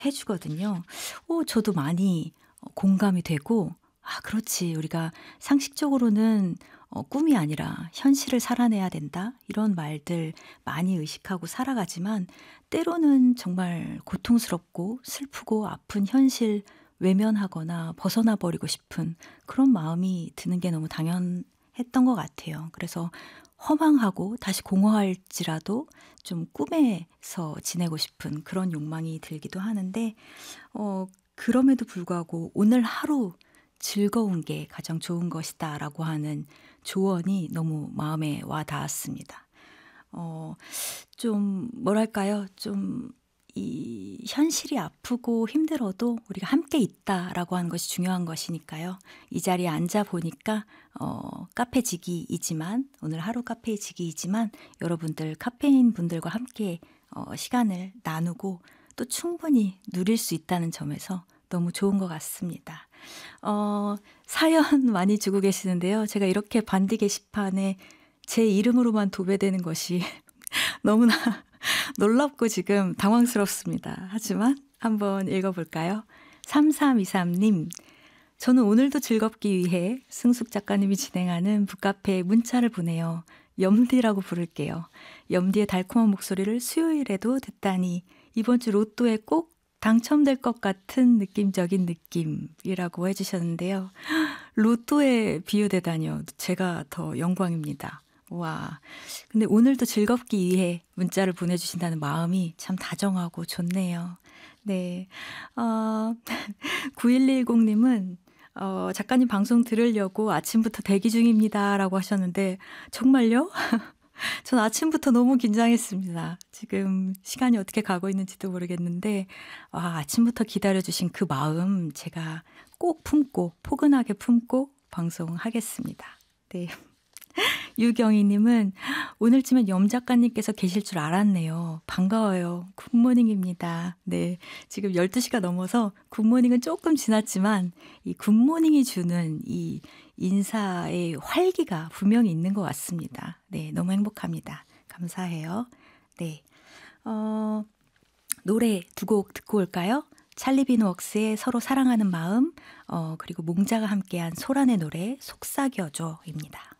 해 주거든요. 저도 많이 공감이 되고 '아 그렇지. 우리가 상식적으로는 꿈이 아니라 현실을 살아내야 된다.' 이런 말들 많이 의식하고 살아가지만 때로는 정말 고통스럽고 슬프고 아픈 현실 외면하거나 벗어나 버리고 싶은 그런 마음이 드는 게 너무 당연했던 것 같아요. 그래서 허망하고 다시 공허할지라도 좀 꿈에서 지내고 싶은 그런 욕망이 들기도 하는데 그럼에도 불구하고 '오늘 하루 즐거운 게 가장 좋은 것이다.'라고 하는 조언이 너무 마음에 와 닿았습니다. 어 좀 뭐랄까요? 좀 이 현실이 아프고 힘들어도 우리가 '함께 있다.'라고 하는 것이 중요한 것이니까요. 이 자리에 앉아 보니까 카페지기이지만 오늘 하루 카페지기이지만 여러분들 카페인 분들과 함께 시간을 나누고 또 충분히 누릴 수 있다는 점에서 너무 좋은 것 같습니다. 사연 많이 주고 계시는데요. 제가 이렇게 반디 게시판에 제 이름으로만 도배되는 것이 너무나 놀랍고 지금 당황스럽습니다. 하지만 한번 읽어 볼까요? 3323 님. 저는 오늘도 즐겁기 위해 승숙 작가님이 진행하는 북카페에 문자를 보내요. 염디라고 부를게요. 염디의 달콤한 목소리를 수요일에도 듣다니 이번 주 로또에 꼭 당첨될 것 같은 느낌적인 느낌이라고 해 주셨는데요. 로또에 비유되다니요. 제가 더 영광입니다. 와. 근데 오늘도 즐겁기 위해 문자를 보내주신다는 마음이 참 다정하고 좋네요. 네. 9110님은 작가님 방송 들으려고 아침부터 대기 중입니다. 라고 하셨는데, 정말요? 전 아침부터 너무 긴장했습니다. 지금 시간이 어떻게 가고 있는지도 모르겠는데, 아침부터 기다려주신 그 마음 제가 꼭 품고, 포근하게 품고 방송하겠습니다. 네. 유경희 님은 오늘쯤엔 염 작가님께서 계실 줄 알았네요. 반가워요. 굿모닝입니다. 네. 지금 12시가 넘어서 굿모닝은 조금 지났지만 이 굿모닝이 주는 이 인사의 활기가 분명히 있는 것 같습니다. 네. 너무 행복합니다. 감사해요. 네. 노래 두 곡 듣고 올까요? 찰리 비누웍스의 서로 사랑하는 마음, 그리고 몽자가 함께한 소란의 노래 속삭여줘입니다.